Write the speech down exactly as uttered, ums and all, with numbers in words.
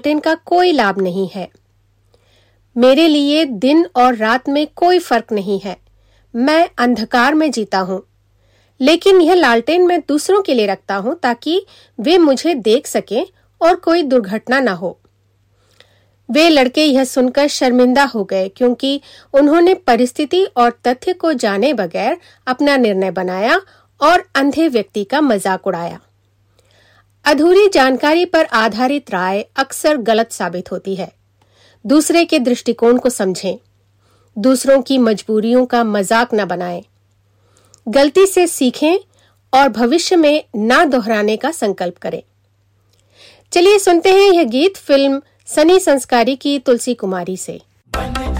लालटेन का कोई लाभ नहीं है। मेरे लिए दिन और रात में कोई फर्क नहीं है। मैं अंधकार में जीता हूं, लेकिन यह लालटेन मैं दूसरों के लिए रखता हूं ताकि वे मुझे देख सकें और कोई दुर्घटना न हो। वे लड़के यह सुनकर शर्मिंदा हो गए क्योंकि उन्होंने परिस्थिति और तथ्य को जाने बगैर अपना निर्णय बनाया और अंधे व्यक्ति का मजाक उड़ाया। अधूरी जानकारी पर आधारित राय अक्सर गलत साबित होती है। दूसरे के दृष्टिकोण को समझें, दूसरों की मजबूरियों का मजाक न बनाएं, गलती से सीखें और भविष्य में ना दोहराने का संकल्प करें। चलिए सुनते हैं यह गीत फिल्म सनी संस्कारी की तुलसी कुमारी से।